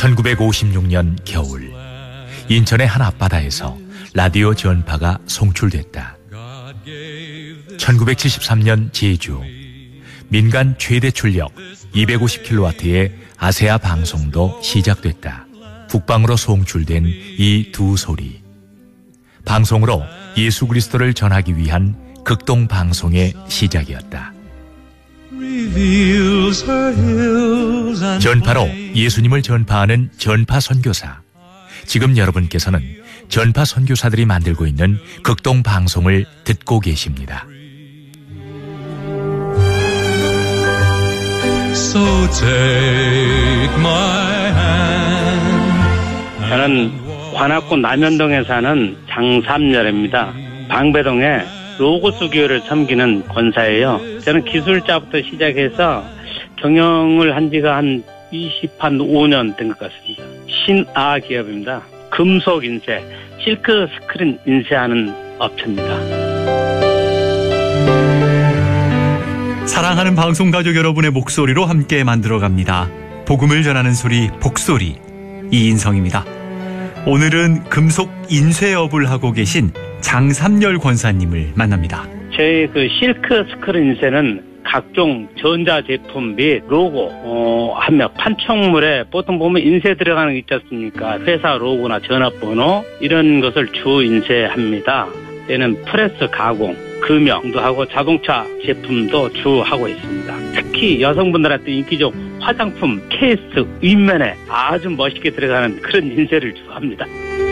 1956년 겨울, 인천의 한 앞바다에서 라디오 전파가 송출됐다. 1973년 제주, 민간 최대 출력 250kW의 아세아 방송도 시작됐다. 북방으로 송출된 이 두 소리, 방송으로 예수 그리스도를 전하기 위한 극동 방송의 시작이었다. 전파로 예수님을 전파하는 전파 선교사. 지금 여러분께서는 전파 선교사들이 만들고 있는 극동 방송을 듣고 계십니다. So take my hand. 저는 관악구 남현동에 사는 장삼열입니다. 방배동에 로고스 교회를 섬기는 권사예요. 저는 기술자부터 시작해서 경영을 한 지가 한 25년 된 것 같습니다. 신아 기업입니다. 금속 인쇄, 실크 스크린 인쇄하는 업체입니다. 사랑하는 방송 가족 여러분의 목소리로 함께 만들어갑니다. 복음을 전하는 소리, 복소리, 이인성입니다. 오늘은 금속 인쇄업을 하고 계신 장삼열 권사님을 만납니다. 저희 실크 스크린 인쇄는 각종 전자제품 및 로고 하며 판촉물에 보통 보면 인쇄 들어가는 게 있지 않습니까? 회사 로고나 전화번호 이런 것을 주 인쇄합니다. 때는 프레스 가공, 금형도 하고 자동차 제품도 주 하고 있습니다. 특히 여성분들한테 인기적 화장품 케이스 윗면에 아주 멋있게 들어가는 그런 인쇄를 주 합니다.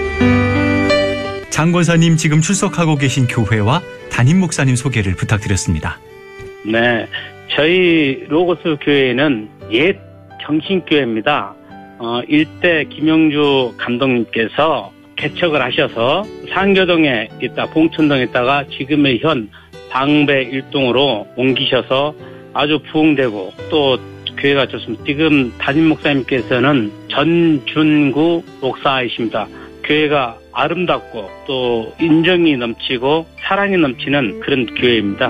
장 권사님, 지금 출석하고 계신 교회와 담임 목사님 소개를 부탁드렸습니다. 네, 저희 로고스 교회는 옛 경신교회입니다. 일대 김영주 감독님께서 개척을 하셔서 상교동에 있다, 봉천동에 있다가 지금의 현 방배 일동으로 옮기셔서 아주 부흥되고 또 교회가 좋습니다. 지금 담임 목사님께서는 전준구 목사이십니다. 교회가 아름답고 또 인정이 넘치고 사랑이 넘치는 그런 교회입니다.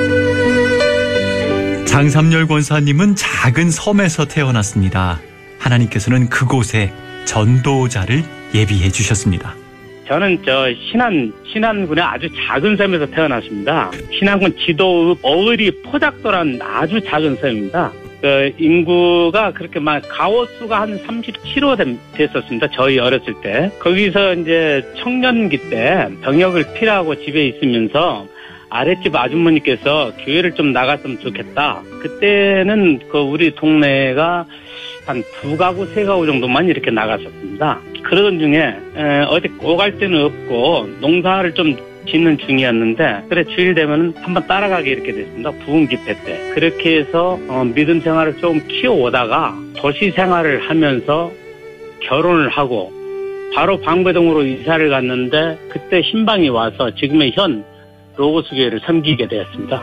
장삼열 권사님은 작은 섬에서 태어났습니다. 하나님께서는 그곳에 전도자를 예비해 주셨습니다. 저는 신안군의 아주 작은 섬에서 태어났습니다. 신안군 지도읍 어의리 포작도라는 아주 작은 섬입니다. 인구가 그렇게 가호수가 한 37호 됐었습니다. 저희 어렸을 때. 거기서 이제 청년기 때 병역을 필요하고 집에 있으면서 아랫집 아주머니께서 교회를 좀 나갔으면 좋겠다. 그때는 우리 동네가 한 2가구, 3가구 정도만 이렇게 나갔었습니다. 그러던 중에 어디 오갈 데는 없고 농사를 좀 짓는 중이었는데, 그래 주일 되면 한번 따라가게 이렇게 됐습니다. 부흥 집회 때. 그렇게 해서 믿음 생활을 조금 키워오다가 도시 생활을 하면서 결혼을 하고 바로 방배동으로 이사를 갔는데, 그때 신방이 와서 지금의 현 로고스 교회를 섬기게 되었습니다.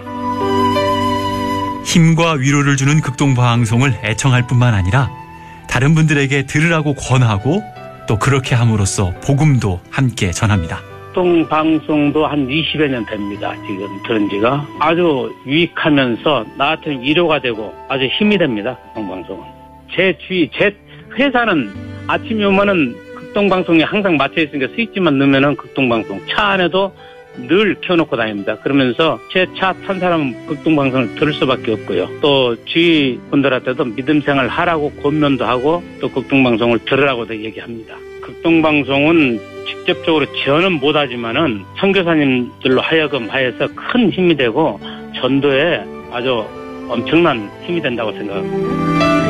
힘과 위로를 주는 극동 방송을 애청할 뿐만 아니라 다른 분들에게 들으라고 권하고 또 그렇게 함으로써 복음도 함께 전합니다. 극동 방송도 한 20여 년 됩니다. 지금 들은 지가 아주 유익하면서 나한테는 위로가 되고 아주 힘이 됩니다. 극동 방송은. 제 회사는 아침에 오면은 극동 방송에 항상 맞춰 있으니까 스위치만 넣으면은 극동 방송, 차 안에도 늘 켜놓고 다닙니다. 그러면서 제 차 탄 사람은 극동방송을 들을 수밖에 없고요. 또 주위 분들한테도 믿음 생활 하라고 권면도 하고 또 극동방송을 들으라고도 얘기합니다. 극동방송은 직접적으로 지원은 못하지만은 선교사님들로 하여금 하여서 큰 힘이 되고 전도에 아주 엄청난 힘이 된다고 생각합니다.